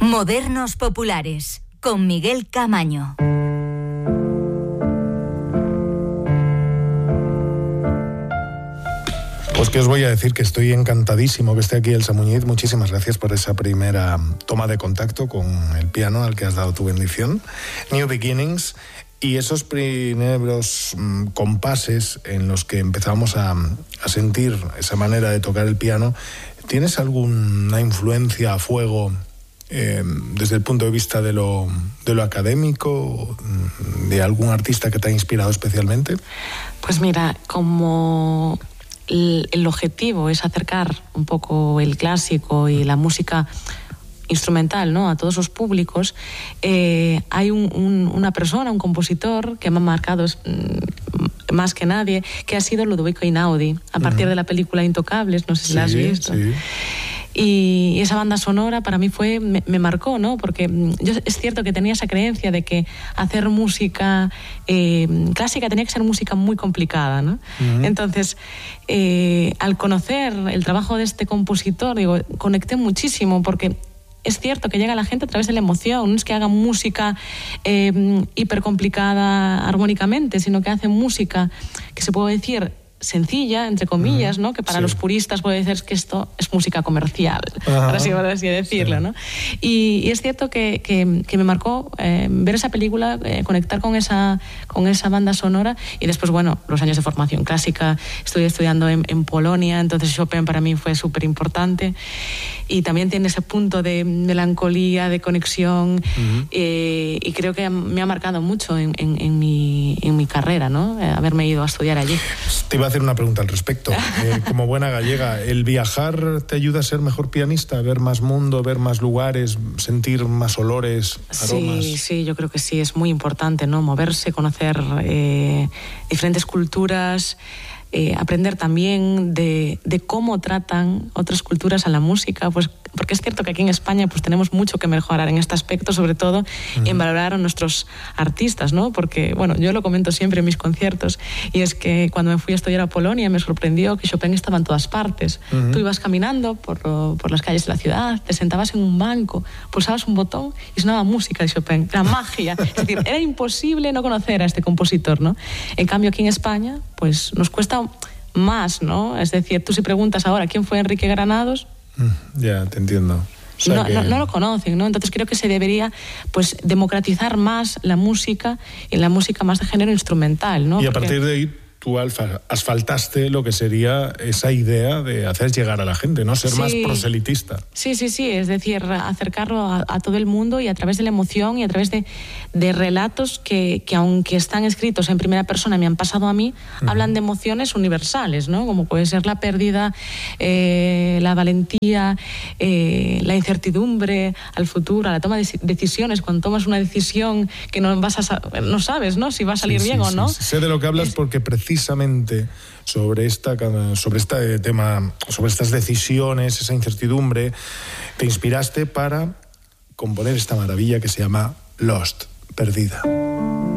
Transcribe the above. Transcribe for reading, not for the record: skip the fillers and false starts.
Modernos Populares, con Miguel Camaño. Pues que os voy a decir que estoy encantadísimo que esté aquí Elsa Muñiz. Muchísimas gracias por esa primera toma de contacto con el piano al que has dado tu bendición. New Beginnings. Y esos primeros compases en los que empezamos a sentir esa manera de tocar el piano, ¿tienes alguna influencia a fuego desde el punto de vista de lo académico, de algún artista que te ha inspirado especialmente? Pues mira, como el objetivo es acercar un poco el clásico y la música instrumental, ¿no?, a todos los públicos, hay una persona, un compositor que me ha marcado más que nadie, que ha sido Ludovico Einaudi, a partir de la película Intocables, no sé si la has visto. Sí. Y esa banda sonora para mí me marcó, ¿no? Porque yo, es cierto que tenía esa creencia de que hacer música clásica tenía que ser música muy complicada, ¿no? Entonces, al conocer el trabajo de este compositor, conecté muchísimo, porque es cierto que llega a la gente a través de la emoción, no es que haga música hiper complicada armónicamente, sino que hace música que se puede decir sencilla, entre comillas, ¿no? Que para los puristas puede decir que esto es música comercial, por así decirlo, ¿no? Y es cierto que me marcó ver esa película, conectar con esa banda sonora, y después, bueno, los años de formación clásica, estuve estudiando en Polonia, entonces Chopin para mí fue súper importante, y también tiene ese punto de melancolía, de conexión, y creo que me ha marcado mucho en mi carrera, ¿no? Haberme ido a estudiar allí. Te iba a hacer una pregunta al respecto. Como buena gallega, ¿el viajar te ayuda a ser mejor pianista? A ver más mundo, ver más lugares, sentir más olores, aromas. Sí, yo creo que sí, es muy importante, ¿no? Moverse, conocer diferentes culturas, aprender también de cómo tratan otras culturas a la música, pues porque es cierto que aquí en España pues tenemos mucho que mejorar en este aspecto, sobre todo en valorar a nuestros artistas, ¿no? Porque, bueno, yo lo comento siempre en mis conciertos, y es que cuando me fui a estudiar a Polonia me sorprendió que Chopin estaba en todas partes. Tú ibas caminando por las calles de la ciudad, te sentabas en un banco, pulsabas un botón y sonaba música de Chopin, la magia. Es decir, era imposible no conocer a este compositor, ¿no? En cambio aquí en España pues nos cuesta más, ¿no? Es decir, tú si preguntas ahora quién fue Enrique Granados, ya, te entiendo. O sea no lo conocen, ¿no? Entonces creo que se debería pues democratizar más la música, y la música más de género instrumental, ¿no? Y a partir de ahí tú asfaltaste lo que sería esa idea de hacer llegar a la gente, ¿no? Ser más proselitista. Sí, es decir, acercarlo a todo el mundo, y a través de la emoción y a través de relatos que aunque están escritos en primera persona, me han pasado a mí, hablan de emociones universales, ¿no? Como puede ser la pérdida, la valentía, la incertidumbre al futuro, la toma de decisiones, cuando tomas una decisión que no sabes, ¿no? Si va a salir bien o no. Sí. Sé de lo que hablas porque precisamente sobre este tema, sobre estas decisiones, esa incertidumbre, te inspiraste para componer esta maravilla que se llama Lost, Perdida.